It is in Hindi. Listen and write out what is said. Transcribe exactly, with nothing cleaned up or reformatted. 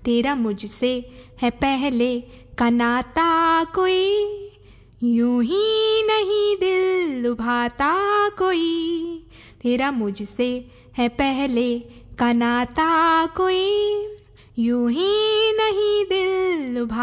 तेरा मुझसे है पहले का नाता कोई, यूं ही नहीं दिल लुभाता कोई। तेरा मुझसे है पहले का नाता कोई, यूं ही नहीं दिल लुभा